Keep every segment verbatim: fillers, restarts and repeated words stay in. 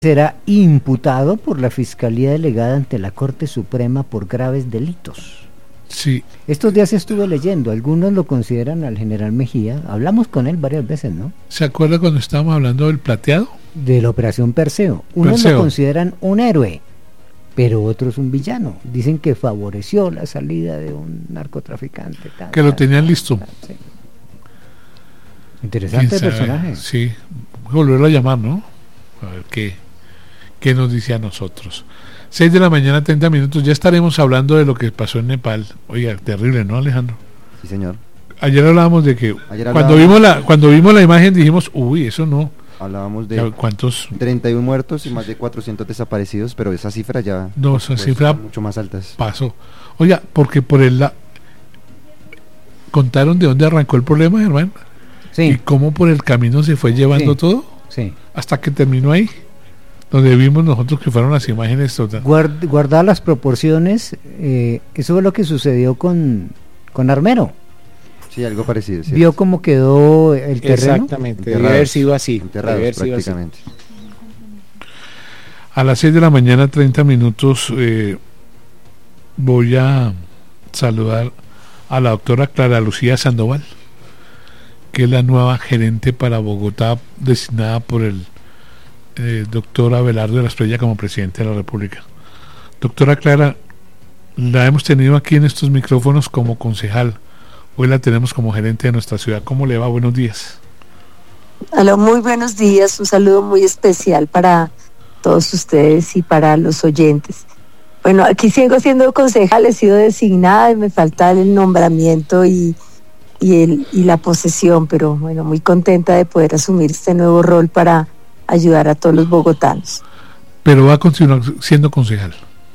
será imputado por la Fiscalía Delegada ante la Corte Suprema por graves delitos. Sí. Estos días estuve leyendo, algunos lo consideran al general Mejía, hablamos con él varias veces, ¿no? ¿Se acuerda cuando estábamos hablando del plateado? De la operación Perseo. Unos Perseo. lo consideran un héroe, pero otros un villano. Dicen que favoreció la salida de un narcotraficante. Tal, que lo tal, tenían tal, listo. tal, sí. Interesante el personaje. Sí, volverlo a llamar, ¿no? A ver qué, qué nos dice a nosotros. seis de la mañana, treinta minutos, ya estaremos hablando de lo que pasó en Nepal. Oiga, terrible, ¿no, Alejandro? Sí, señor. Ayer hablábamos de que Ayer cuando hablábamos- vimos la cuando vimos la imagen dijimos, uy, eso no. Hablábamos Ya, de ¿cuántos? treinta y uno muertos y más de cuatrocientos desaparecidos, pero esa cifra ya No, por esa supuesto, cifra son mucho más altas. pasó? Oiga, porque por el la... contaron de dónde arrancó el problema, Germán, y Sí, cómo por el camino se fue llevando Sí. todo sí. hasta que terminó ahí, donde vimos nosotros que fueron las imágenes todas. Guard, guardar las proporciones, eh, eso fue lo que sucedió con, con Armero. Sí, algo parecido. ¿cierto? Vio cómo quedó el terreno. Exactamente, debe Enterrados, haber sido así. debe enterrados haber sido así. prácticamente. A las seis de la mañana, treinta minutos, eh, voy a saludar a la doctora Clara Lucía Sandoval, que es la nueva gerente para Bogotá, designada por el eh, doctor Abelardo de la Espriella como presidente de la República. Doctora Clara, la hemos tenido aquí en estos micrófonos como concejal, hoy la tenemos como gerente de nuestra ciudad. ¿Cómo le va? Buenos días. Aló, muy buenos días, un saludo muy especial para todos ustedes y para los oyentes. Bueno, aquí sigo siendo concejal, he sido designada y me falta el nombramiento y, y, el, y la posesión, pero bueno, muy contenta de poder asumir este nuevo rol para ayudar a todos los bogotanos. Pero va a continuar siendo concejal.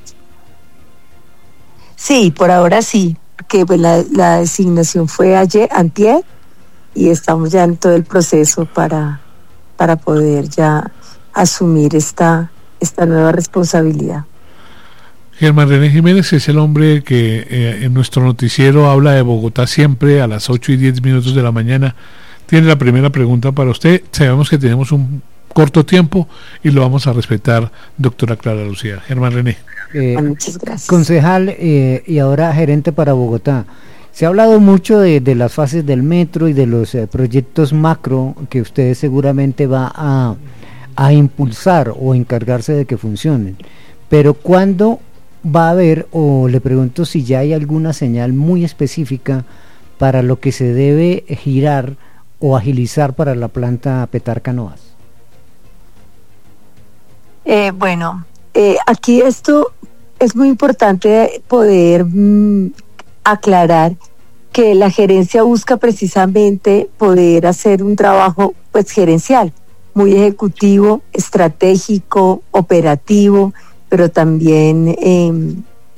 Sí, por ahora sí, porque pues, la, la designación fue ayer, antier, y estamos ya en todo el proceso para, para poder ya asumir esta, esta nueva responsabilidad. Germán René Jiménez es el hombre que eh, en nuestro noticiero habla de Bogotá siempre a las ocho y diez minutos de la mañana. Tiene la primera pregunta para usted. Sabemos que tenemos un corto tiempo y lo vamos a respetar, doctora Clara Lucía. Germán René. Eh, Muchas gracias. concejal eh, y ahora gerente para Bogotá. Se ha hablado mucho de, de las fases del metro y de los eh, proyectos macro que usted seguramente va a, a impulsar o encargarse de que funcionen. Pero ¿cuándo va a haber, o le pregunto si ya hay alguna señal muy específica para lo que se debe girar o agilizar para la planta Petar-Canoas? Eh, bueno, eh, aquí esto es muy importante poder mm, aclarar que la gerencia busca precisamente poder hacer un trabajo pues gerencial, muy ejecutivo, estratégico, operativo, pero también eh,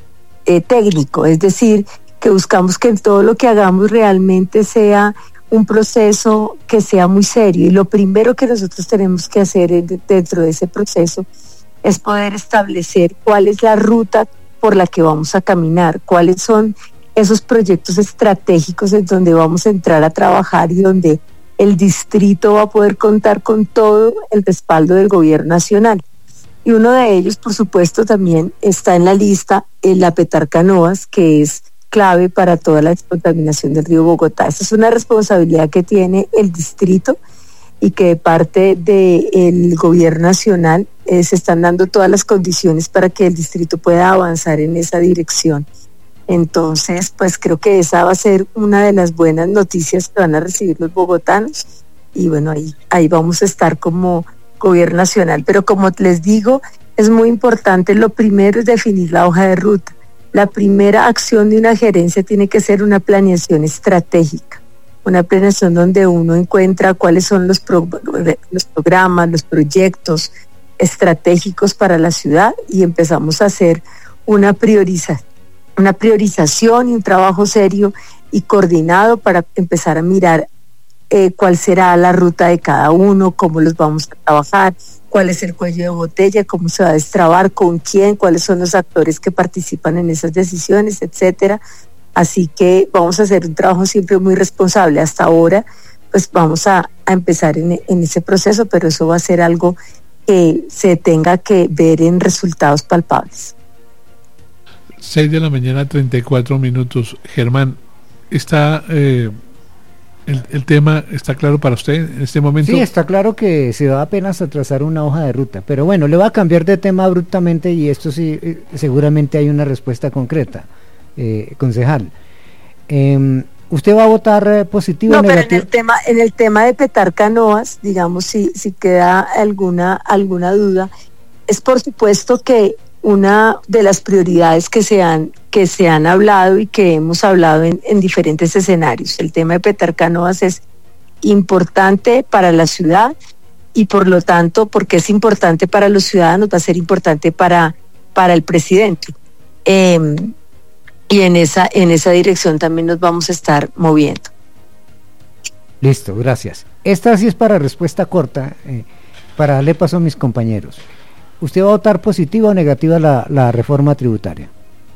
eh, técnico, es decir, que buscamos que en todo lo que hagamos realmente sea un proceso que sea muy serio, y lo primero que nosotros tenemos que hacer dentro de ese proceso es poder establecer cuál es la ruta por la que vamos a caminar, cuáles son esos proyectos estratégicos en donde vamos a entrar a trabajar y donde el distrito va a poder contar con todo el respaldo del gobierno nacional. Y uno de ellos, por supuesto, también está en la lista, el la Petar-Canoas, que es clave para toda la descontaminación del río Bogotá. Esa es una responsabilidad que tiene el distrito y que de parte del gobierno nacional eh, se están dando todas las condiciones para que el distrito pueda avanzar en esa dirección. Entonces, pues creo que esa va a ser una de las buenas noticias que van a recibir los bogotanos, y bueno, ahí, ahí vamos a estar como gobierno nacional. Pero como les digo, es muy importante, lo primero es definir la hoja de ruta. La primera acción de una gerencia tiene que ser una planeación estratégica, una planeación donde uno encuentra cuáles son los, pro, los programas, los proyectos estratégicos para la ciudad, y empezamos a hacer una priorización, una priorización y un trabajo serio y coordinado para empezar a mirar eh, cuál será la ruta de cada uno, cómo los vamos a trabajar, cuál es el cuello de botella, cómo se va a destrabar, con quién, cuáles son los actores que participan en esas decisiones, etcétera. Así que vamos a hacer un trabajo siempre muy responsable. Hasta ahora, pues vamos a, a empezar en, en ese proceso, pero eso va a ser algo que se tenga que ver en resultados palpables. seis de la mañana, treinta y cuatro minutos. Germán, ¿está eh, el, el tema está claro para usted en este momento? Sí, está claro que se va apenas a trazar una hoja de ruta, pero bueno, le voy a cambiar de tema abruptamente y esto sí, eh, seguramente hay una respuesta concreta, eh, concejal. Eh, ¿Usted va a votar eh, positivo no, o negativo? Pero en el tema, en el tema de petar canoas, digamos, si, si queda alguna, alguna duda, es por supuesto que una de las prioridades que se han, que se han hablado y que hemos hablado en, en diferentes escenarios. El tema de petar canoas es importante para la ciudad y por lo tanto, porque es importante para los ciudadanos, va a ser importante para, para el presidente. Eh, y en esa, en esa dirección también nos vamos a estar moviendo. Listo, gracias. Esta sí es para respuesta corta, eh, para darle paso a mis compañeros. ¿Usted va a votar positiva o negativa la, la reforma tributaria?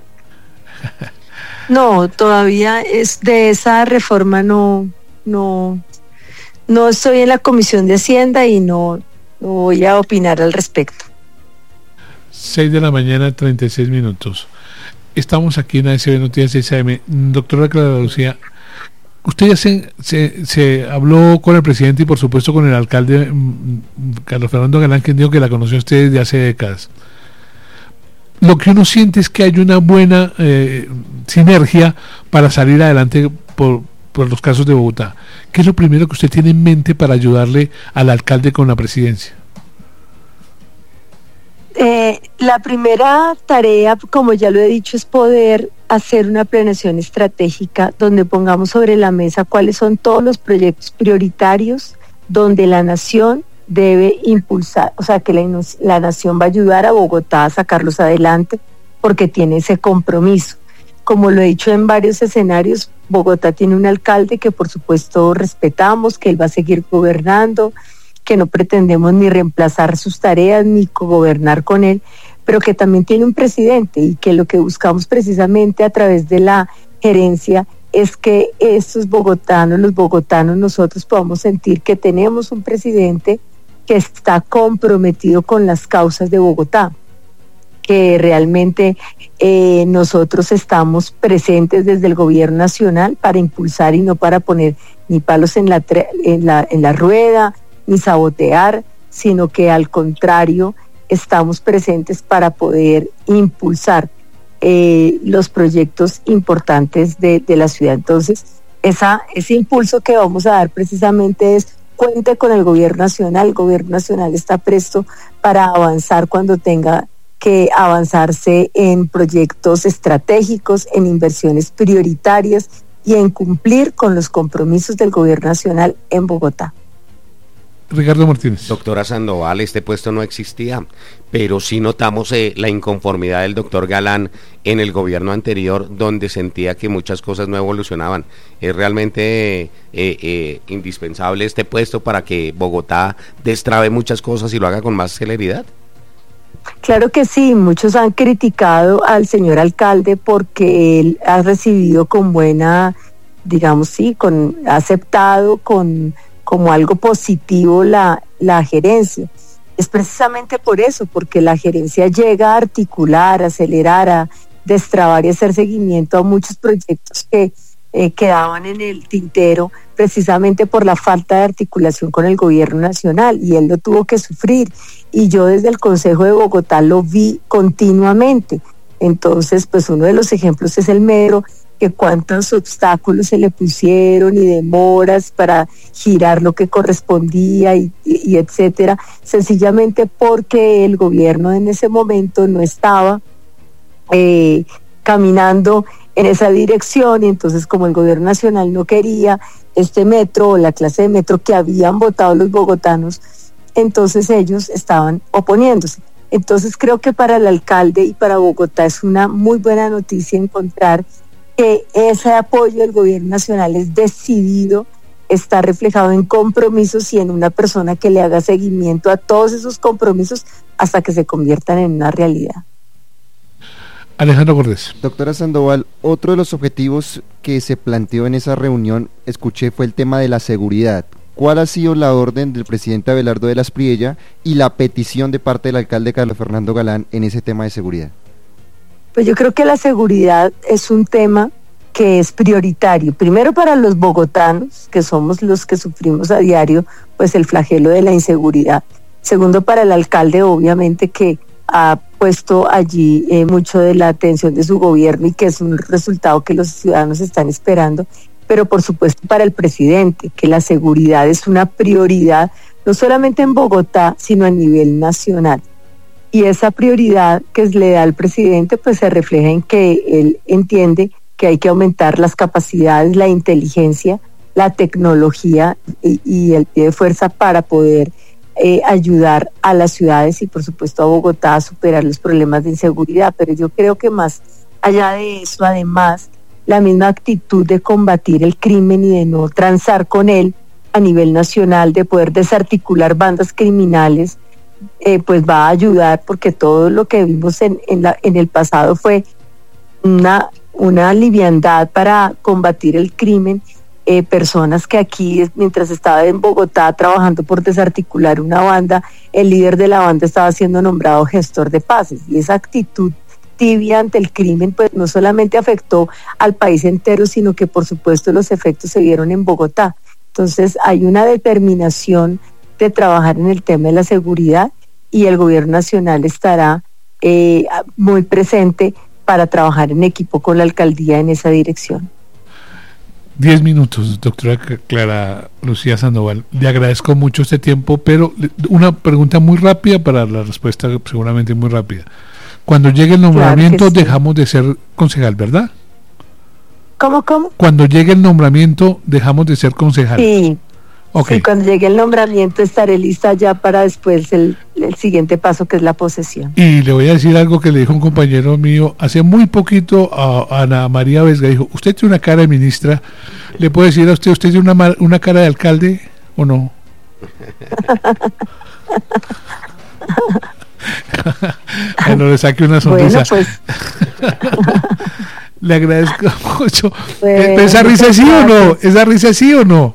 No, todavía es de esa reforma no, no, no estoy en la Comisión de Hacienda y no, no voy a opinar al respecto. seis de la mañana, treinta y seis minutos. Estamos aquí en A S B Noticias seis A M. Doctora Clara Lucía, usted ya se, se, se habló con el presidente y por supuesto con el alcalde mmm, Carlos Fernando Galán, quien dijo que la conoció usted desde hace décadas. Lo que uno siente es que hay una buena eh, sinergia para salir adelante por, por los casos de Bogotá. ¿Qué es lo primero que usted tiene en mente para ayudarle al alcalde con la presidencia? Eh, la primera tarea, como ya lo he dicho, es poder hacer una planeación estratégica donde pongamos sobre la mesa cuáles son todos los proyectos prioritarios donde la nación debe impulsar, o sea que la, la nación va a ayudar a Bogotá a sacarlos adelante porque tiene ese compromiso. Como lo he dicho en varios escenarios, Bogotá tiene un alcalde que por supuesto respetamos, que él va a seguir gobernando, que no pretendemos ni reemplazar sus tareas ni cogobernar con él, pero que también tiene un presidente y que lo que buscamos precisamente a través de la gerencia es que estos bogotanos, los bogotanos, nosotros podamos sentir que tenemos un presidente que está comprometido con las causas de Bogotá, que realmente eh, nosotros estamos presentes desde el gobierno nacional para impulsar y no para poner ni palos en la, en la, en la rueda, ni sabotear, sino que al contrario estamos presentes para poder impulsar eh, los proyectos importantes de, de la ciudad. Entonces, esa, ese impulso que vamos a dar precisamente es cuente con el gobierno nacional. El gobierno nacional está presto para avanzar cuando tenga que avanzarse en proyectos estratégicos, en inversiones prioritarias y en cumplir con los compromisos del gobierno nacional en Bogotá. Ricardo Martínez. Doctora Sandoval, este puesto no existía, pero sí notamos eh, la inconformidad del doctor Galán en el gobierno anterior, donde sentía que muchas cosas no evolucionaban. ¿Es realmente eh, eh, indispensable este puesto para que Bogotá destrabe muchas cosas y lo haga con más celeridad? Claro que sí, muchos han criticado al señor alcalde porque él ha recibido con buena, digamos sí, con ha aceptado con como algo positivo la, la gerencia. Es precisamente por eso, porque la gerencia llega a articular, a acelerar, a destrabar y hacer seguimiento a muchos proyectos que eh, quedaban en el tintero precisamente por la falta de articulación con el gobierno nacional, y él lo tuvo que sufrir, y yo desde el Consejo de Bogotá lo vi continuamente. Entonces, pues uno de los ejemplos es el metro, que cuántos obstáculos se le pusieron y demoras para girar lo que correspondía y, y, y etcétera, sencillamente porque el gobierno en ese momento no estaba eh, caminando en esa dirección, y entonces como el gobierno nacional no quería este metro o la clase de metro que habían votado los bogotanos, entonces ellos estaban oponiéndose. Entonces creo que para el alcalde y para Bogotá es una muy buena noticia encontrar que ese apoyo del gobierno nacional es decidido, está reflejado en compromisos y en una persona que le haga seguimiento a todos esos compromisos hasta que se conviertan en una realidad. Alejandro Cortés. Doctora Sandoval, otro de los objetivos que se planteó en esa reunión, escuché, fue el tema de la seguridad. ¿Cuál ha sido la orden del presidente Abelardo de la Espriella y la petición de parte del alcalde Carlos Fernando Galán en ese tema de seguridad? Pues yo creo que la seguridad es un tema que es prioritario, primero para los bogotanos, que somos los que sufrimos a diario pues el flagelo de la inseguridad. Segundo, para el alcalde, obviamente, que ha puesto allí eh, mucho de la atención de su gobierno y que es un resultado que los ciudadanos están esperando. Pero por supuesto para el presidente, que la seguridad es una prioridad, no solamente en Bogotá, sino a nivel nacional. Y esa prioridad que le da al presidente, pues se refleja en que él entiende que hay que aumentar las capacidades, la inteligencia, la tecnología y, y el pie de fuerza para poder eh, ayudar a las ciudades y por supuesto a Bogotá a superar los problemas de inseguridad. Pero yo creo que más allá de eso, además, la misma actitud de combatir el crimen y de no transar con él a nivel nacional, de poder desarticular bandas criminales, eh, pues va a ayudar, porque todo lo que vimos en, en, la, en el pasado fue una, una liviandad para combatir el crimen. Eh, personas que aquí, mientras estaba en Bogotá trabajando por desarticular una banda, el líder de la banda estaba siendo nombrado gestor de paces, y esa actitud tibia ante el crimen pues no solamente afectó al país entero, sino que por supuesto los efectos se vieron en Bogotá. Entonces hay una determinación de trabajar en el tema de la seguridad y el gobierno nacional estará eh, muy presente para trabajar en equipo con la alcaldía en esa dirección. Diez minutos, doctora Clara Lucía Sandoval. Le agradezco mucho este tiempo, pero una pregunta muy rápida para la respuesta seguramente muy rápida. Cuando llegue el nombramiento, claro, sí, dejamos de ser concejal, ¿verdad? ¿Cómo, cómo? Cuando llegue el nombramiento, dejamos de ser concejal. Sí. Okay. Sí, cuando llegue el nombramiento estaré lista ya para después el, el siguiente paso, que es la posesión. Y le voy a decir algo que le dijo un compañero mío hace muy poquito a Ana María Vesga. Dijo, usted tiene una cara de ministra, ¿le puedo decir a usted, usted tiene una, una cara de alcalde o no? Bueno, le saque una sonrisa. Bueno, pues. Le agradezco mucho. Bueno, ¿esa risa sí o no? ¿Esa risa sí o no?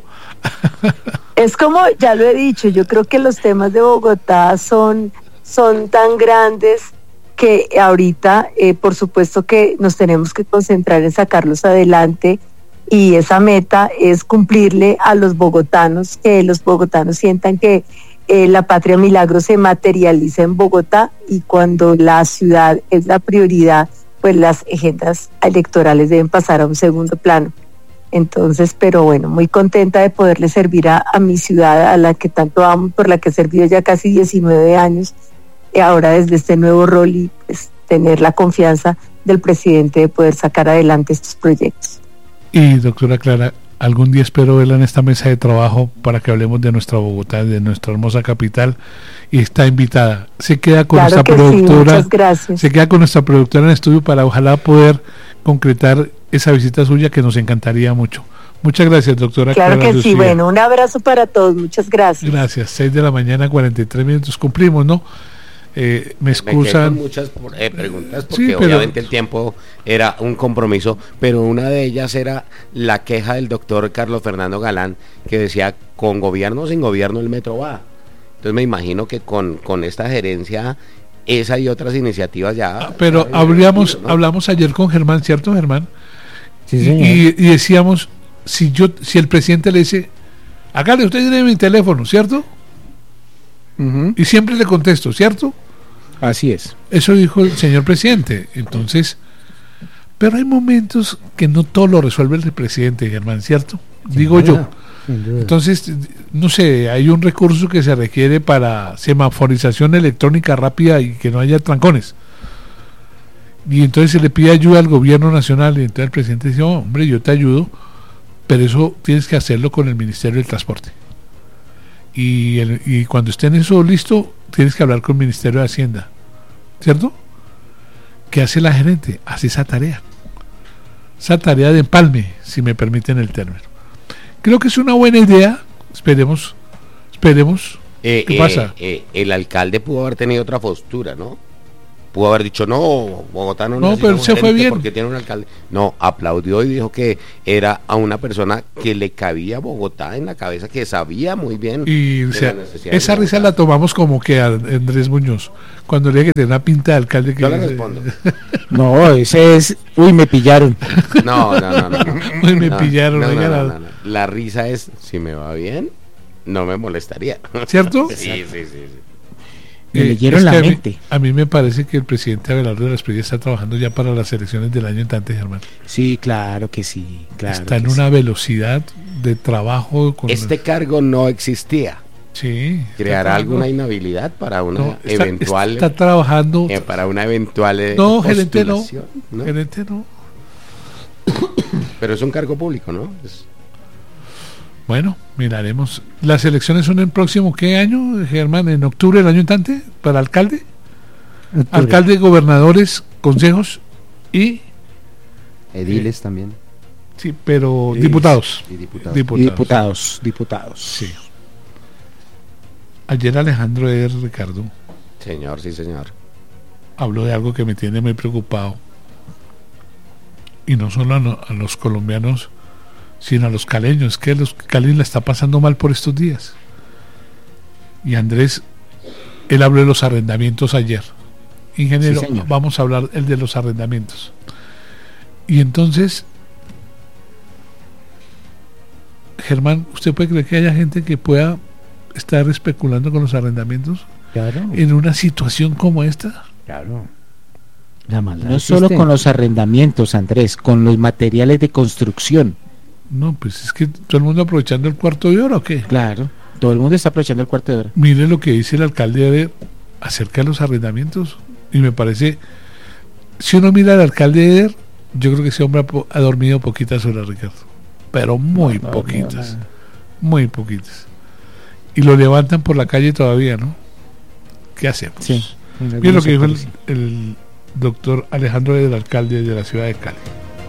Es como, ya lo he dicho, yo creo que los temas de Bogotá son, son tan grandes que ahorita, eh, por supuesto que nos tenemos que concentrar en sacarlos adelante, y esa meta es cumplirle a los bogotanos, que los bogotanos sientan que eh, la Patria Milagro se materializa en Bogotá, y cuando la ciudad es la prioridad, pues las agendas electorales deben pasar a un segundo plano. Entonces, pero bueno, muy contenta de poderle servir a, a mi ciudad, a la que tanto amo, por la que he servido ya casi diecinueve años, y ahora desde este nuevo rol, y pues, tener la confianza del presidente de poder sacar adelante estos proyectos. Y doctora Clara, algún día espero verla en esta mesa de trabajo para que hablemos de nuestra Bogotá, de nuestra hermosa capital, y está invitada. Se queda con claro nuestra que productora, sí, muchas gracias. Se queda con nuestra productora en estudio para ojalá poder concretar esa visita suya, que nos encantaría mucho. Muchas gracias, doctora Claro Clara que Lucía. sí, bueno, un abrazo para todos, muchas gracias. Gracias, seis de la mañana, cuarenta y tres minutos, cumplimos, ¿no? Eh, me excusan. Me muchas eh, preguntas porque sí, pero... obviamente el tiempo era un compromiso, pero una de ellas era la queja del doctor Carlos Fernando Galán, que decía, con gobierno o sin gobierno el metro va. Entonces me imagino que con, con esta gerencia, esa y otras iniciativas ya... Ah, pero ya hablamos, ¿no? hablamos ayer con Germán, ¿cierto, Germán? Sí, señor. Y, y decíamos, si yo, si el presidente le dice, hágale, usted tiene mi teléfono, ¿cierto? Uh-huh. Y siempre le contesto, ¿cierto? Así es. Eso dijo el señor presidente. Entonces, pero hay momentos que no todo lo resuelve el presidente, Germán, ¿cierto? Sin Digo duda, yo. Entonces, no sé, hay un recurso que se requiere para semaforización electrónica rápida y que no haya trancones. Y entonces se le pide ayuda al gobierno nacional, y entonces el presidente dice, oh, hombre, yo te ayudo, pero eso tienes que hacerlo con el Ministerio del Transporte. Y, el, y cuando estén eso listo, tienes que hablar con el Ministerio de Hacienda, ¿cierto? ¿Qué hace la gerente? Hace esa tarea, esa tarea de empalme, si me permiten el término. Creo que es una buena idea, esperemos, esperemos. Eh, ¿Qué eh, pasa? Eh, el alcalde pudo haber tenido otra postura, ¿no? pudo haber dicho, no, Bogotá no, no necesita pero un se fue gerente bien porque tiene un alcalde. No, aplaudió y dijo que era a una persona que le cabía Bogotá en la cabeza, que sabía muy bien. y o sea, de la necesidad de esa risa Bogotá. la tomamos como que a Andrés Muñoz cuando le dije que tenía una pinta de alcalde que Yo le dice- respondo. No, ese es, uy, me pillaron. No, no, no, no. no. Uy, me No, pillaron, no, no, oiga, no, la- no, no. La risa es, si me va bien, no me molestaría. ¿cierto? Sí, sí, sí, sí. Me Eh, leyeron es la que a mí- mente. A mí me parece que el presidente Abelardo de la Espriella está trabajando ya para las elecciones del año entrante, Germán. Sí, claro que sí, claro. está en que una velocidad de trabajo con Este cargo no existía. sí, ¿Creará está alguna inhabilidad para una no, está, eventual está trabajando eh, para una eventual eh, no, gerente no, postulación, ¿no? gerente no. Pero es un cargo público, ¿no? Es- Bueno, miraremos. ¿Las elecciones son el próximo qué año, Germán? ¿En octubre del año entrante? ¿Para alcalde? Octubre. Alcalde, gobernadores, consejos y... Ediles también. Sí, pero Sí, diputados. Y diputados. Y diputados, diputados. Sí. Ayer Alejandro Eder Ricardo Señor, sí, señor. habló de algo que me tiene muy preocupado. Y no solo a, no- a los colombianos, sino a los caleños, que los caleños la está pasando mal por estos días. Y Andrés, él habló de los arrendamientos ayer. Ingeniero, Sí, señor. vamos a hablar el de los arrendamientos. Y entonces, Germán, ¿usted puede creer que haya gente que pueda estar especulando con los arrendamientos Claro, en una situación como esta? claro. La maldad No solo existe. con los arrendamientos, Andrés, con los materiales de construcción. No, pues es que todo el mundo aprovechando el cuarto de hora, ¿o qué? Claro, todo el mundo está aprovechando el cuarto de hora. Mire lo que dice el alcalde de- acerca de los arrendamientos. Y me parece, si uno mira al alcalde de Eder, yo creo que ese hombre ha, po- ha dormido poquitas horas, Ricardo. Pero muy No, no, poquitas. no. Muy poquitas. Y lo levantan por la calle todavía, ¿no? ¿Qué hacemos? Sí. Mire lo que dijo el, el doctor Alejandro Eder, alcalde de la ciudad de Cali.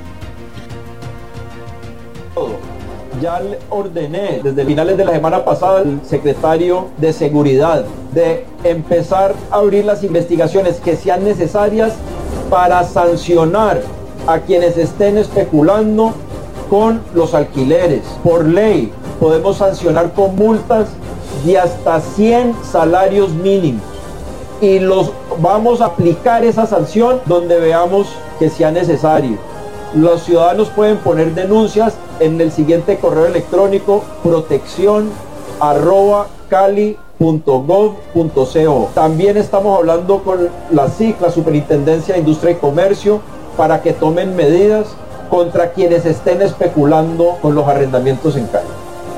Ya le ordené desde finales de la semana pasada al secretario de Seguridad de empezar a abrir las investigaciones que sean necesarias para sancionar a quienes estén especulando con los alquileres. Por ley podemos sancionar con multas de hasta cien salarios mínimos y los vamos a aplicar esa sanción donde veamos que sea necesario. Los ciudadanos pueden poner denuncias en el siguiente correo electrónico: protección arroba cali punto gov punto co. También estamos hablando con la S I C, la Superintendencia de Industria y Comercio, para que tomen medidas contra quienes estén especulando con los arrendamientos en Cali.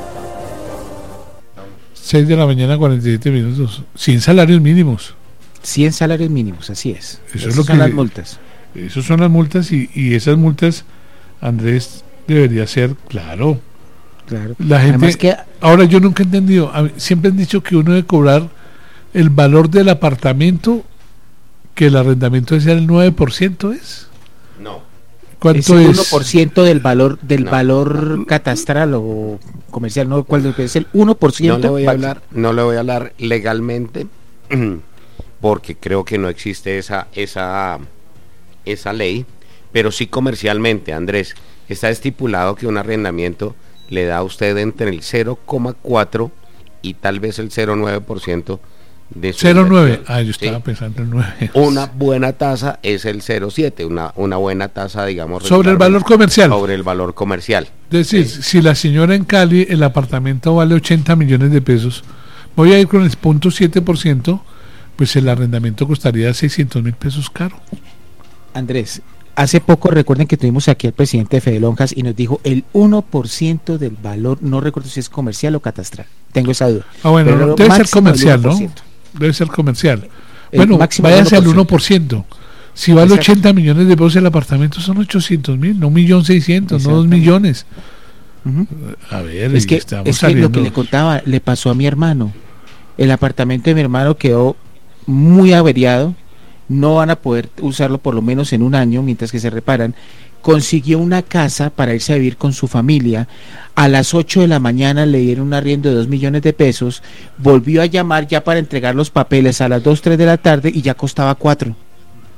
seis de la mañana, cuarenta y siete minutos. Sin salarios mínimos. cien salarios mínimos, así es. Eso es Esas lo son que- las multas. Esas son las multas y, y esas multas, Andrés, debería ser, claro. Claro. La gente, Además que ahora yo nunca he entendido, a mí- siempre han dicho que uno debe cobrar el valor del apartamento, que el arrendamiento sea el nueve por ciento, ¿es? No. ¿Cuánto es el es? uno por ciento del valor del No. valor catastral o comercial, no cuál es el uno por ciento. No le voy a hablar, no le voy a hablar legalmente porque creo que no existe esa esa esa ley, pero sí comercialmente, Andrés, está estipulado que un arrendamiento le da a usted entre el cero coma cuatro y tal vez el cero coma nueve por ciento de su cero coma nueve. inversión. Ah, yo Sí. estaba pensando en nueve. Una buena tasa es el cero coma siete, una una buena tasa, digamos, Sobre el regularmente, valor comercial. sobre el valor comercial. Es decir, si la señora en Cali, el apartamento vale ochenta millones de pesos, voy a ir con el punto siete por ciento, pues el arrendamiento costaría seiscientos mil pesos caro. Andrés, hace poco recuerden que tuvimos aquí al presidente de Fede Lonjas y nos dijo el uno por ciento del valor, no recuerdo si es comercial o catastral, tengo esa duda. Ah, bueno, Pero no, lo debe ser máximo el comercial, uno ¿no? por ciento. Debe ser comercial. El Bueno, máximo váyase al uno uno por por ciento. Si vale Exacto. ochenta millones de pesos el apartamento, son ochocientos mil, no un millón seiscientos, no dos Exactamente. millones. Ujú. A ver, Es que, estamos es que lo saliendo. que le contaba le pasó a mi hermano. El apartamento de mi hermano quedó muy averiado. No van a poder usarlo por lo menos en un año mientras que se reparan. Consiguió una casa para irse a vivir con su familia. A las ocho de la mañana le dieron un arriendo de dos millones de pesos. Volvió a llamar ya para entregar los papeles a las dos, tres de la tarde y ya costaba cuatro.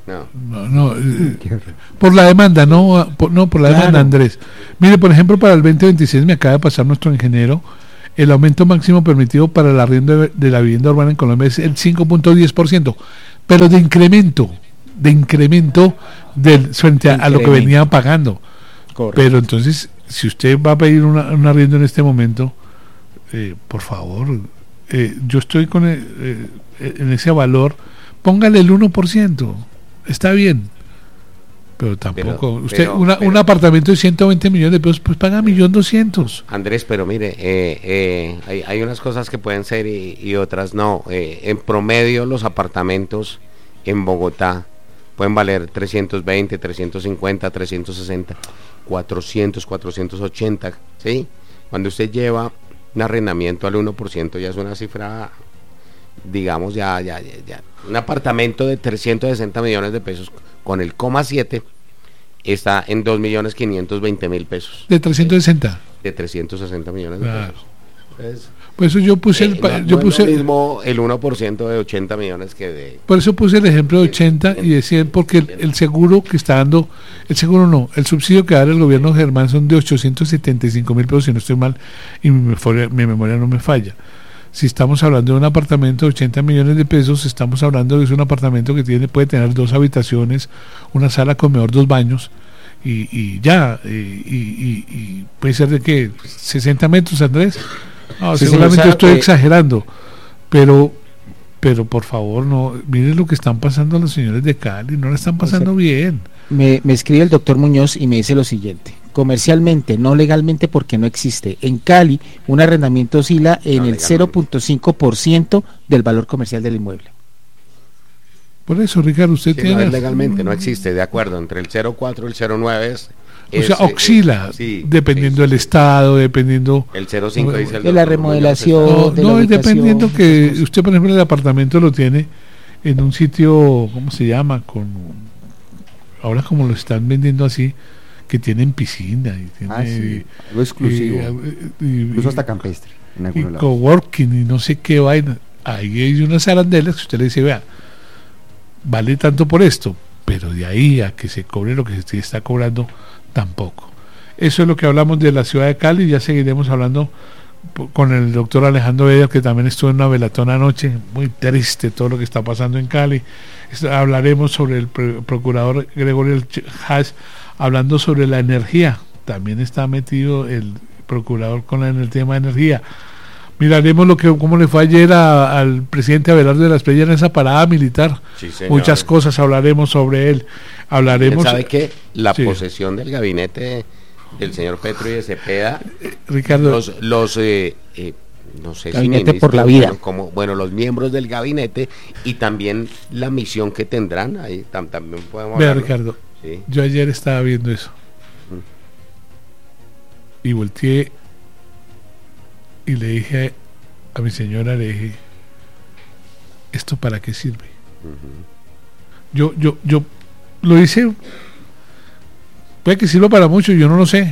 No. No, no, eh, por la demanda, no por, no por la Claro. demanda, Andrés. Mire, por ejemplo, para el veinte veintiséis me acaba de pasar nuestro ingeniero, el aumento máximo permitido para el arriendo de, de la vivienda urbana en Colombia es el cinco punto diez por ciento, pero de incremento, de incremento del frente a, a lo que Incremento. venía pagando. Correcto. Pero entonces, si usted va a pedir una, un arriendo en este momento, eh, por favor, eh, yo estoy con el, eh, en ese valor, póngale el uno por ciento, está bien. Pero tampoco, Pero- usted, pero- una, pero- un apartamento de ciento veinte millones de pesos, pues paga un millón doscientos. Andrés, pero mire, eh, eh, hay, hay unas cosas que pueden ser y, y otras no. Eh, en promedio, los apartamentos en Bogotá pueden valer trescientos veinte, trescientos cincuenta, trescientos sesenta, cuatrocientos, cuatrocientos ochenta, ¿sí? Cuando usted lleva un arrendamiento al uno por ciento, ya es una cifra, digamos, ya, ya, ya, ya. Un apartamento de trescientos sesenta millones de pesos con el coma siete está en dos millones quinientos veinte mil pesos. De trescientos sesenta. De trescientos sesenta millones de Claro. pesos. Entonces, Por eso yo puse, eh, el, pa- no- yo no puse es lo mismo el uno por ciento de ochenta millones que de... por eso puse el ejemplo de ochenta y de cien, porque el, el seguro que está dando, el seguro no, el subsidio que da el gobierno Germán son de ochocientos setenta y cinco mil pesos, si no estoy mal, y mi memoria, mi memoria no me falla. Si estamos hablando de un apartamento de ochenta millones de pesos, estamos hablando de es un apartamento que tiene puede tener dos habitaciones, una sala, comedor, dos baños, y, y ya, y, y- y- y puede ser de qué, sesenta metros, Andrés. No, Sí, seguramente señor, estoy eh, exagerando, pero pero por favor, no, miren lo que están pasando los señores de Cali, no la están pasando bien. Me, me escribe el doctor Muñoz y me dice lo siguiente: comercialmente, no legalmente, porque no existe. En Cali, un arrendamiento oscila en No, el legalmente. cero punto cinco por ciento del valor comercial del inmueble. Por eso, Ricardo, usted Sí, tiene... no es legalmente, no existe, de acuerdo, entre el cero punto cuatro y el cero punto nueve es... O es, sea, eh, oscila, sí, dependiendo sí, del sí. estado, dependiendo... El cero punto cinco dice el De la doctor remodelación. Muñoz, No, de la no, y ubicación, dependiendo muchas que cosas. usted, por ejemplo, el apartamento lo tiene en un sitio, ¿cómo se llama? Con ahora como lo están vendiendo así, que tienen piscina y tiene... Ah, sí, algo exclusivo, y- y- incluso hasta campestre, en y algunos lados. coworking y no sé qué vaina. Ahí hay unas arandelas que usted le dice, vea, vale tanto por esto, pero de ahí a que se cobre lo que se está cobrando, tampoco. Eso es lo que hablamos de la ciudad de Cali. Ya seguiremos hablando po- con el doctor Alejandro Beder, que también estuvo en una velatón anoche. Muy triste todo lo que está pasando en Cali. Es- hablaremos sobre el pre- procurador Gregorio Haas, hablando sobre la energía. También está metido el procurador con la- en el tema de energía. Miraremos lo que cómo le fue ayer a- al presidente Abelardo de la Espriella en esa parada militar. Sí, señor. Muchas cosas hablaremos sobre él. Hablaremos. ¿Sabe qué? La Sí. posesión del gabinete del señor Petro y de Cepeda, Ricardo, los, los eh, eh, no sé si Gabinete por ministros, la vida. bueno, como, bueno, los miembros del gabinete y también la misión que tendrán, ahí tam- también podemos vea, hablarlo. Ricardo, Sí. yo ayer estaba viendo eso y volteé y le dije a mi señora, le dije, ¿esto para qué sirve? Yo, yo, yo lo hice, puede que sirva para mucho, yo no lo sé,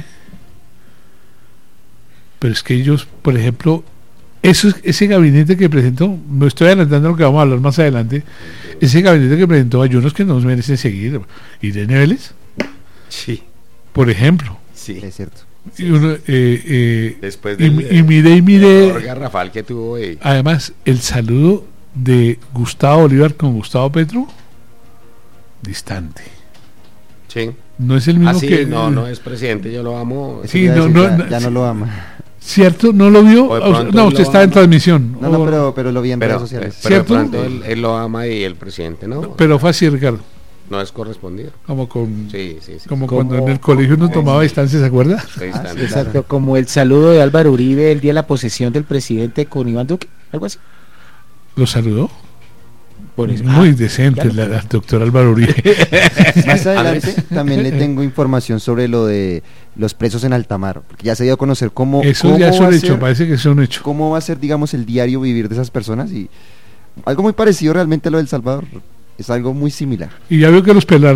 pero es que ellos, por ejemplo, eso, es- ese gabinete que presentó, me estoy adelantando lo que vamos a hablar más adelante, ese gabinete que presentó hay unos que no nos merecen seguir. Irene Vélez, Sí, por ejemplo, sí. Es cierto. y, uno, eh, eh, Después y, del mi- y miré y error miré, garrafal que tuvo y además, el saludo de Gustavo Bolívar con Gustavo Petro, distante. sí. No es el mismo Ah, sí, que... no, no es presidente, yo lo amo. Eso Sí, iba a no, decir, no, ya, no, ya no sí. lo ama. ¿Cierto? ¿No lo vio? O de O- pronto no, él usted lo está en ama. transmisión. No, no, O- pero, pero lo vi en Pero, redes sociales. pero de ¿Cierto? pronto él, él lo ama y el presidente no, pero fue así, Ricardo. no es correspondido. Como con... Sí, sí, sí. Como Como- cuando en el colegio uno tomaba distancia, ¿se acuerda? Ahí Ah, están. sí, Exacto, como el saludo de Álvaro Uribe el día de la posesión del presidente con Iván Duque, algo así. Lo saludó. Por eso. Muy Ah, decente ya lo- la, la doctora Álvaro Uribe. Más adelante también le tengo información sobre lo de los presos en alta mar, porque ya se dio a conocer cómo, Eso cómo ya es va un a hecho, ser- parece que es un hecho. cómo va a ser, digamos, el diario vivir de esas personas, y algo muy parecido realmente a lo del Salvador, es algo muy similar. Y ya vio que los pelaron, ¿no?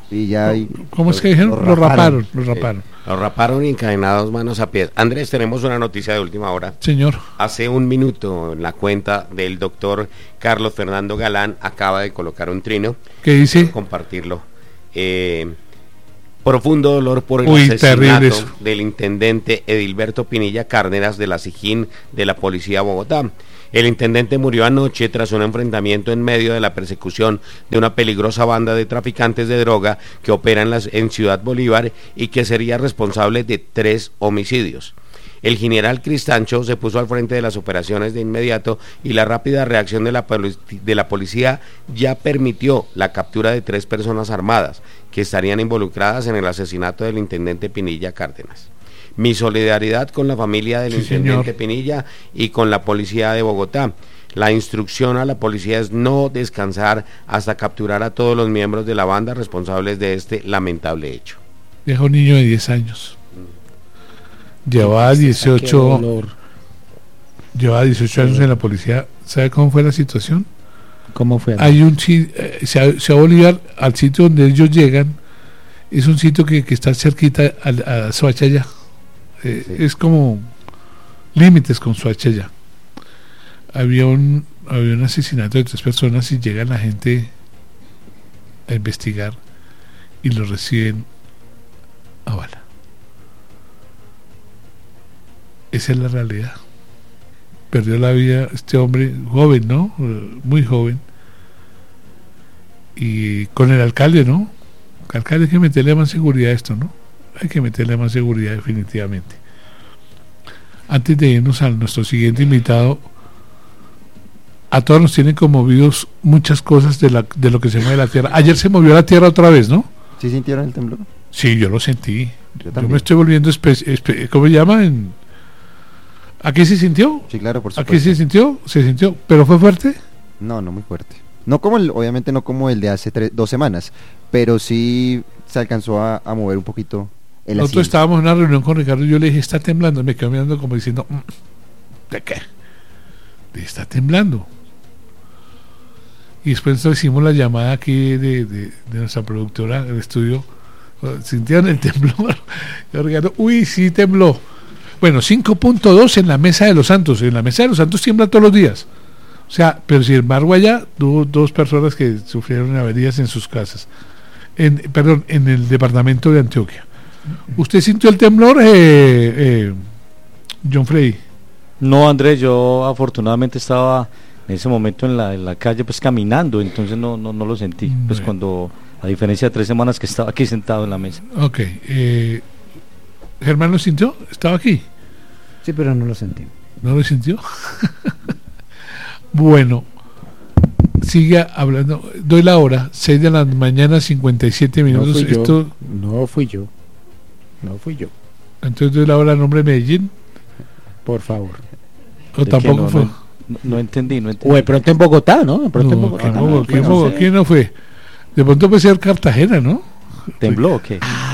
y ya... y ¿Cómo lo- es que dijeron? Lo raparon, lo Sí, raparon. Lo raparon y encadenados manos a pies. Andrés, tenemos una noticia de última hora. Señor, Hace un minuto en la cuenta del doctor Carlos Fernando Galán acaba de colocar un trino. ¿qué dice? Quiero compartirlo. Eh, profundo dolor por el Uy, terrible asesinato eso. del intendente Edilberto Pinilla Cárdenas de la SIJÍN de la Policía de Bogotá. El intendente murió anoche tras un enfrentamiento en medio de la persecución de una peligrosa banda de traficantes de droga que opera en, las, en Ciudad Bolívar y que sería responsable de tres homicidios. El general Cristancho se puso al frente de las operaciones de inmediato y la rápida reacción de la, poli- de la policía ya permitió la captura de tres personas armadas que estarían involucradas en el asesinato del intendente Pinilla Cárdenas. Mi solidaridad con la familia del Sí, intendente señor. Pinilla y con la policía de Bogotá. La instrucción a la policía es no descansar hasta capturar a todos los miembros de la banda responsables de este lamentable hecho. Deja un niño de diez años. Llevaba Qué dieciocho, dolor. llevaba dieciocho años en la policía. ¿Sabe cómo fue la situación? ¿Cómo fue? Hay un si- eh, Ciudad Ciudad Bolívar, al sitio donde ellos llegan, es un sitio que, que está cerquita a, a Soachaya. Eh, Sí. Es como límites con Soachaya. Había un había un asesinato de tres personas y llega la gente a investigar y lo reciben a bala. Esa es la realidad. Perdió la vida este hombre joven, ¿no? Eh, Muy joven. Y con el alcalde, ¿no? El alcalde hay que meterle más seguridad a esto, ¿no? Hay que meterle más seguridad definitivamente. Antes de irnos a nuestro siguiente invitado, a todos nos tienen conmovidos muchas cosas de, la, de lo que se mueve la tierra. Ayer se movió la tierra otra vez, ¿no? ¿Sí sintieron el temblor? Sí, yo lo sentí. Yo Yo también. me estoy volviendo espe- espe- ¿cómo se llama? En- ¿Aquí se sintió? Sí, claro, por supuesto. ¿Aquí se sintió? Se sintió, pero fue fuerte. No, no muy fuerte. No como el, obviamente no como el de hace tres, dos semanas, pero sí se alcanzó a, a mover un poquito el Nosotros asiento. estábamos en una reunión con Ricardo y yo le dije, está temblando. Me quedó mirando como diciendo, "Mm, ¿de qué? De, está temblando. Y después hicimos la llamada aquí de, de, de nuestra productora del estudio. ¿Sintieron el temblor? Y Ricardo, uy, sí tembló. Bueno, cinco punto dos en la Mesa de los Santos. En la Mesa de los Santos tiembla todos los días. O sea, pero sin embargo allá hubo dos personas que sufrieron averías en sus casas. En, perdón, en el departamento de Antioquia. ¿Usted sintió el temblor, eh, eh, John Freddy? No, Andrés, yo afortunadamente estaba en ese momento en la, en la calle pues caminando, entonces no, no, no lo sentí. Pues Bueno. cuando, a diferencia de tres semanas que estaba aquí sentado en la mesa. Ok. Eh, ¿Germán lo sintió? ¿Estaba aquí? Sí, pero no lo sentí. ¿No lo sintió? Bueno, sigue hablando. Doy la hora, seis de la mañana, cincuenta y siete No minutos. fui yo. Esto, No fui yo. No fui yo. entonces doy la hora a nombre de Medellín. Por favor. ¿O ¿De tampoco qué? No, fue? No, no- no entendí, no entendí. O de pronto en Bogotá, ¿no? De pronto en No, Bogotá. ¿quién, No, no, no, quién no no- sé. quién no fue? De pronto puede ser Cartagena, ¿no? ¿Tembló o qué?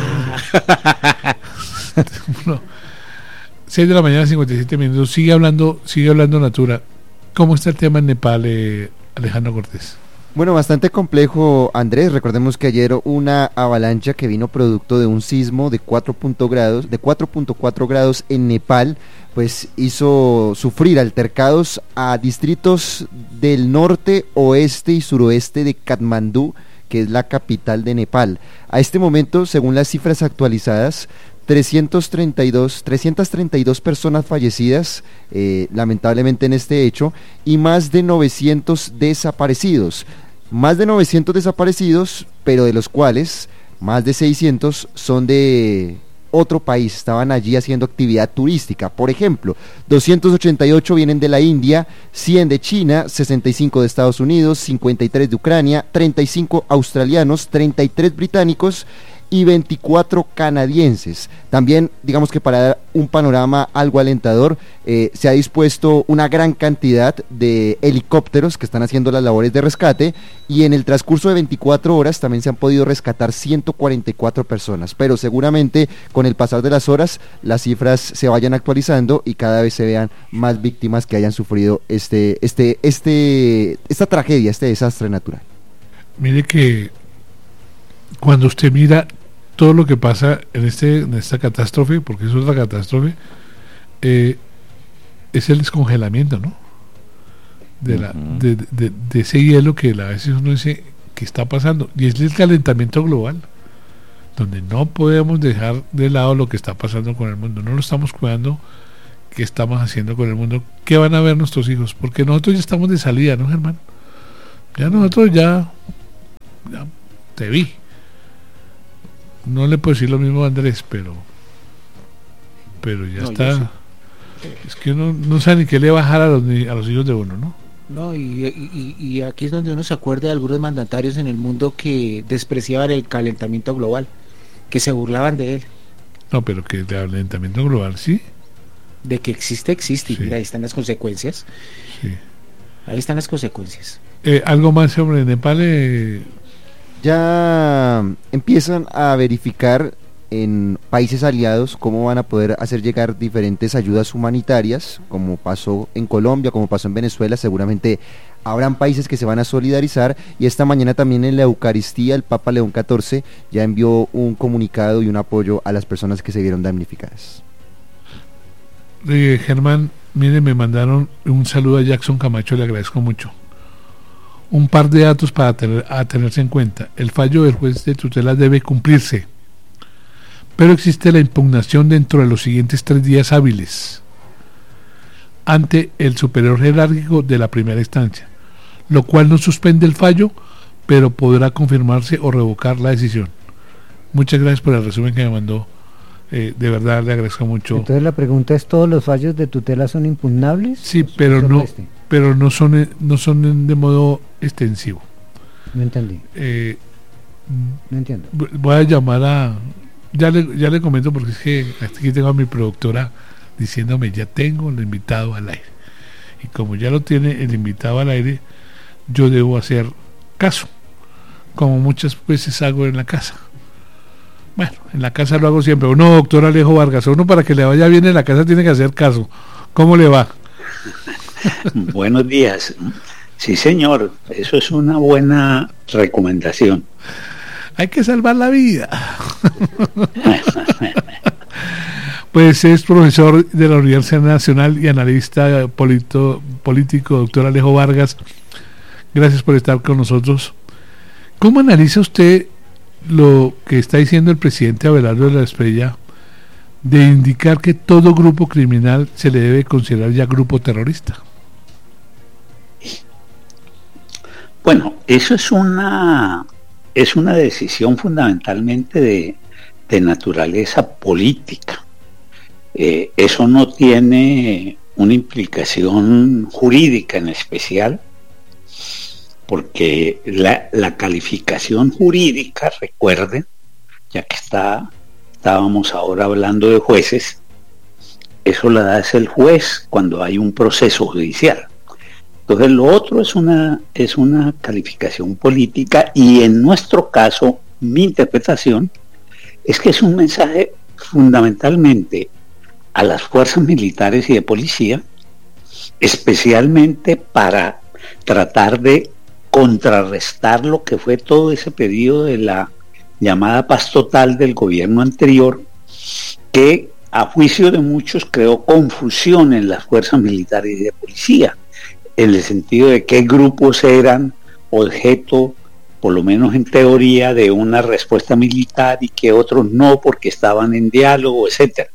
No. seis de la mañana, cincuenta y siete minutos. Sigue hablando, sigue hablando Natura. ¿Cómo está el tema en Nepal, eh, Alejandro Cortés? Bueno, bastante complejo, Andrés. Recordemos que ayer una avalancha que vino producto de un sismo de cuatro grados, de cuatro punto cuatro grados en Nepal, pues hizo sufrir altercados a distritos del norte, oeste y suroeste de Katmandú, que es la capital de Nepal. A este momento, según las cifras actualizadas, trescientas treinta y dos, trescientas treinta y dos personas fallecidas, eh, lamentablemente en este hecho, y más de novecientos desaparecidos. Más de novecientos desaparecidos, pero de los cuales más de seiscientos son de otro país, estaban allí haciendo actividad turística. Por ejemplo, doscientos ochenta y ocho vienen de la India, cien de China, sesenta y cinco de Estados Unidos, cincuenta y tres de Ucrania, treinta y cinco australianos, treinta y tres británicos y veinticuatro canadienses. También, digamos que para dar un panorama algo alentador, eh, se ha dispuesto una gran cantidad de helicópteros que están haciendo las labores de rescate, y en el transcurso de veinticuatro horas también se han podido rescatar ciento cuarenta y cuatro personas, pero seguramente con el pasar de las horas las cifras se vayan actualizando y cada vez se vean más víctimas que hayan sufrido este, este, este, esta tragedia, este desastre natural. Mire que cuando usted mira todo lo que pasa en este en esta catástrofe, porque es otra catástrofe, eh, es el descongelamiento, ¿no? De, la, Uh-huh. de, de, de ese hielo que a veces uno dice que está pasando, y es el calentamiento global, donde no podemos dejar de lado lo que está pasando con el mundo, no lo estamos cuidando. ¿Qué estamos haciendo con el mundo? ¿Qué van a ver nuestros hijos? Porque nosotros ya estamos de salida, ¿no, Germán? Ya nosotros ya, ya te vi. No le puedo decir lo mismo a Andrés, pero pero ya No, está. yo sí. Es que uno no sabe ni qué le bajar a los, ni- a los hijos de uno, ¿no? No, y, y- y aquí es donde uno se acuerda de algunos mandatarios en el mundo que despreciaban el calentamiento global, que se burlaban de él. No, pero que el calentamiento global, sí. De que existe, existe, y Sí. mira, ahí están las consecuencias. sí. Ahí están las consecuencias. Eh, algo más sobre Nepal. Eh, Ya empiezan a verificar en países aliados cómo van a poder hacer llegar diferentes ayudas humanitarias, como pasó en Colombia, como pasó en Venezuela. Seguramente habrán países que se van a solidarizar, y esta mañana también en la Eucaristía el Papa León catorce ya envió un comunicado y un apoyo a las personas que se vieron damnificadas. eh, Germán, mire, me mandaron un saludo a Jackson Camacho, le agradezco mucho. Un par de datos para tener, a tenerse en cuenta. El fallo del juez de tutela debe cumplirse, pero existe la impugnación dentro de los siguientes tres días hábiles ante el superior jerárquico de la primera instancia, lo cual no suspende el fallo, pero podrá confirmarse o revocar la decisión. Muchas gracias por el resumen que me mandó. Eh, de verdad le agradezco mucho. Entonces la pregunta es, ¿todos los fallos de tutela son impugnables? Sí, pero Solo no, este. pero no son eh, no son de modo extensivo. No entendí, Eh, no entiendo. v- voy a llamar a ya le ya le comento, porque es que aquí tengo a mi productora diciéndome ya tengo el invitado al aire, y como ya lo tiene el invitado al aire, yo debo hacer caso, como muchas veces hago en la casa. Bueno, en la casa lo hago siempre. Uno, doctor Alejo Vargas, uno para que le vaya bien en la casa tiene que hacer caso. ¿Cómo le va? Buenos días. Sí, señor, eso es una buena recomendación. Hay que salvar la vida. Pues es profesor de la Universidad Nacional y analista polito, político, doctor Alejo Vargas. Gracias por estar con nosotros. ¿Cómo analiza usted lo que está diciendo el presidente Abelardo de la Espriella de indicar que todo grupo criminal se le debe considerar ya grupo terrorista? Bueno, eso es una es una decisión fundamentalmente de, de naturaleza política. Eh, eso no tiene una implicación jurídica en especial, porque la, la calificación jurídica, recuerden, ya que está, estábamos ahora hablando de jueces, eso la da es el juez cuando hay un proceso judicial. Entonces lo otro es una, es una calificación política, y en nuestro caso, mi interpretación es que es un mensaje fundamentalmente a las fuerzas militares y de policía, especialmente para tratar de contrarrestar lo que fue todo ese periodo de la llamada paz total del gobierno anterior, que a juicio de muchos creó confusión en las fuerzas militares y de policía, en el sentido de qué grupos eran objeto, por lo menos en teoría, de una respuesta militar y que otros no, porque estaban en diálogo, etcétera.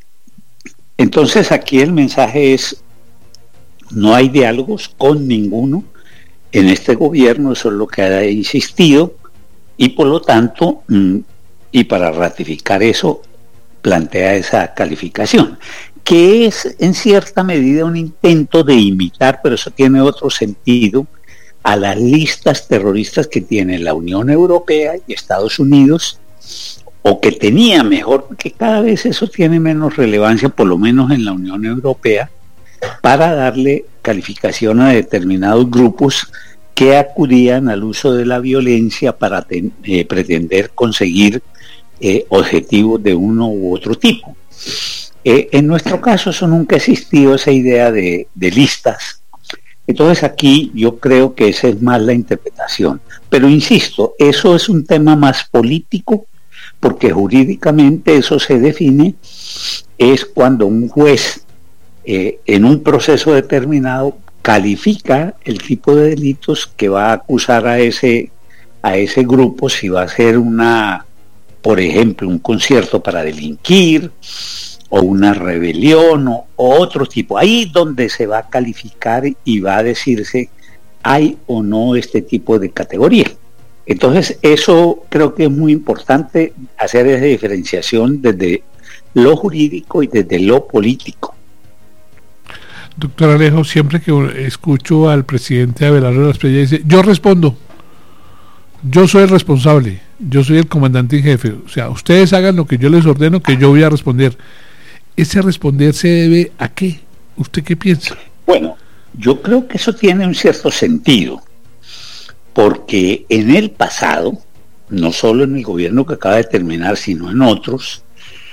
Entonces aquí el mensaje es: no hay diálogos con ninguno en este gobierno, eso es lo que ha insistido, y por lo tanto, y para ratificar eso, plantea esa calificación, que es en cierta medida un intento de imitar, pero eso tiene otro sentido, a las listas terroristas que tiene la Unión Europea y Estados Unidos, o que tenía mejor, porque cada vez eso tiene menos relevancia, por lo menos en la Unión Europea, para darle calificación a determinados grupos que acudían al uso de la violencia para ten, eh, pretender conseguir eh, objetivos de uno u otro tipo. Eh, en nuestro caso eso nunca ha existido, esa idea de, de listas. Entonces aquí yo creo que esa es más la interpretación. Pero insisto, eso es un tema más político, porque jurídicamente eso se define, es cuando un juez eh, en un proceso determinado califica el tipo de delitos que va a acusar a ese, a ese grupo, si va a ser una, por ejemplo, un concierto para delinquir, o una rebelión, o, o otro tipo. Ahí donde se va a calificar y va a decirse hay o no este tipo de categoría. Entonces eso creo que es muy importante, hacer esa diferenciación desde lo jurídico y desde lo político. Doctor Alejo, siempre que escucho al presidente Abelardo de la Espriella, dice, yo respondo, yo soy el responsable, yo soy el comandante en jefe, o sea, ustedes hagan lo que yo les ordeno, que yo voy a responder. ¿Ese responder se debe a qué? ¿Usted qué piensa? Bueno, yo creo que eso tiene un cierto sentido, porque en el pasado, no solo en el gobierno que acaba de terminar, sino en otros,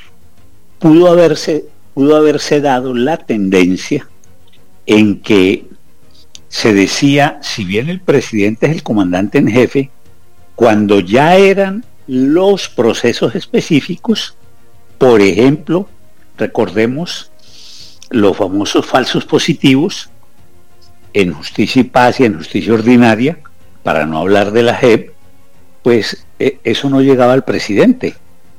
pudo haberse, pudo haberse dado la tendencia en que se decía, si bien el presidente es el comandante en jefe, cuando ya eran los procesos específicos, por ejemplo, recordemos los famosos falsos positivos en Justicia y Paz y en Justicia Ordinaria, para no hablar de la J E P, pues eh, eso no llegaba al presidente,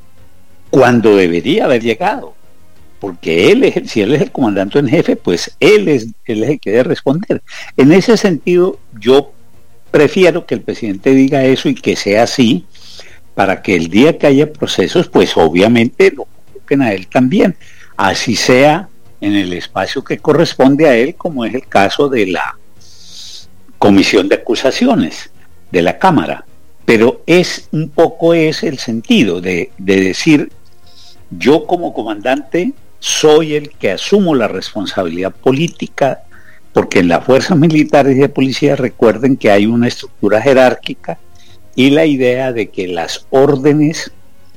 cuando debería haber llegado, porque él es, si él es el comandante en jefe, pues él es, él es el que debe responder. En ese sentido, yo prefiero que el presidente diga eso y que sea así, para que el día que haya procesos, pues obviamente lo convoquen a él también, así sea en el espacio que corresponde a él, como es el caso de la Comisión de Acusaciones de la Cámara. Pero es un poco es el sentido de, de decir, yo como comandante soy el que asumo la responsabilidad política, porque en las fuerzas militares y de policía recuerden que hay una estructura jerárquica y la idea de que las órdenes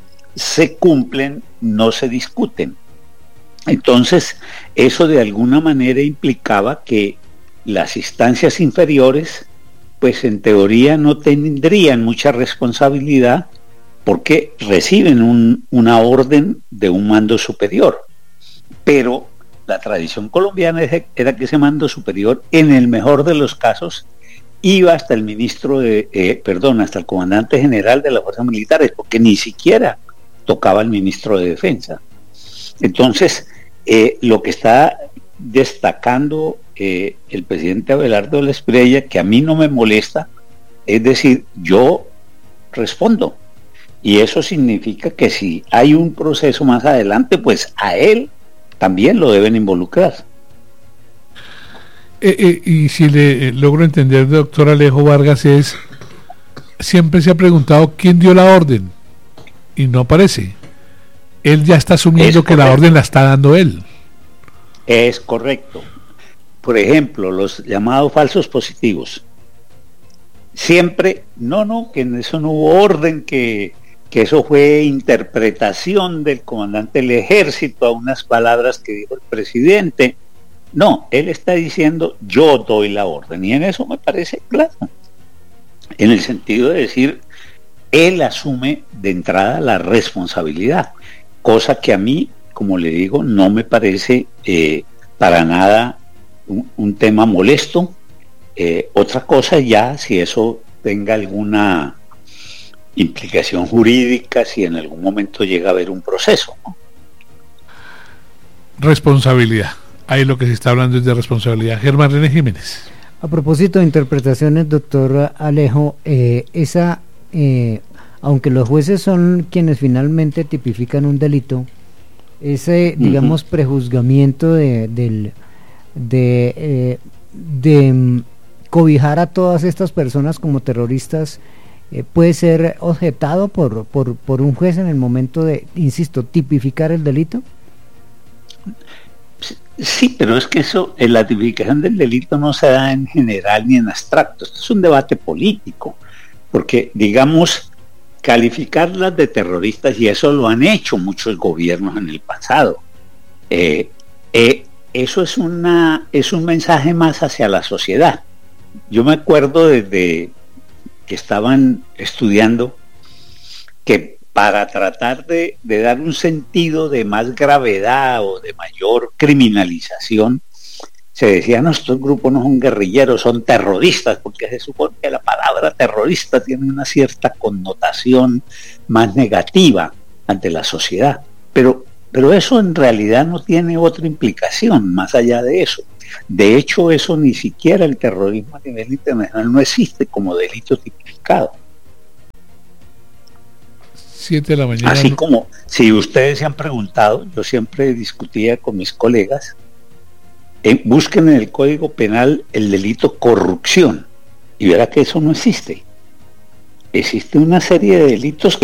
se cumplen, no se discuten. Entonces, eso de alguna manera implicaba que las instancias inferiores, pues en teoría no tendrían mucha responsabilidad porque reciben un, una orden de un mando superior. Pero la tradición colombiana era que ese mando superior, en el mejor de los casos, iba hasta el ministro de, eh, perdón, hasta el comandante general de las fuerzas militares, porque ni siquiera tocaba al ministro de Defensa. Entonces, eh, lo que está destacando eh, el presidente Abelardo de la Espriella, que a mí no me molesta, es decir, yo respondo. Y eso significa que si hay un proceso más adelante, pues a él también lo deben involucrar. Eh, eh, y si le eh, logro entender, doctor Alejo Vargas, es, siempre se ha preguntado quién dio la orden y no aparece. Él ya está asumiendo que la orden la está dando él. Es correcto. Por ejemplo, los llamados falsos positivos. Siempre, no, no, que en eso no hubo orden, que, que eso fue interpretación del comandante del ejército a unas palabras que dijo el presidente. No, él está diciendo yo doy la orden, y en eso me parece claro, en el sentido de decir, él asume de entrada la responsabilidad, cosa que a mí, como le digo, no me parece eh, para nada un, un tema molesto. Eh, otra cosa ya, si eso tenga alguna implicación jurídica, si en algún momento llega a haber un proceso, ¿no? Responsabilidad. Ahí lo que se está hablando es de responsabilidad. Germán René Jiménez. A propósito de interpretaciones, doctor Alejo, eh, esa, eh, aunque los jueces son quienes finalmente tipifican un delito, ese, uh-huh. digamos, prejuzgamiento de, del, de, eh, de um, cobijar a todas estas personas como terroristas, eh, puede ser objetado por, por, por un juez en el momento de, insisto, tipificar el delito. Sí, pero es que eso, en la tipificación del delito no se da en general ni en abstracto. Esto es un debate político, porque, digamos, calificarlas de terroristas, y eso lo han hecho muchos gobiernos en el pasado, eh, eh, eso es una es un mensaje más hacia la sociedad. Yo me acuerdo desde que estaban estudiando que para tratar de, de dar un sentido de más gravedad o de mayor criminalización, se decía, no, estos grupos no son guerrilleros, son terroristas, porque se supone que la palabra terrorista tiene una cierta connotación más negativa ante la sociedad, pero, pero eso en realidad no tiene otra implicación más allá de eso. De hecho, eso ni siquiera el terrorismo a nivel internacional no existe como delito tipificado. Siete de la mañana. Así como, si ustedes se han preguntado, yo siempre discutía con mis colegas, eh, busquen en el Código Penal el delito corrupción y verá que eso no existe. Existe una serie de delitos que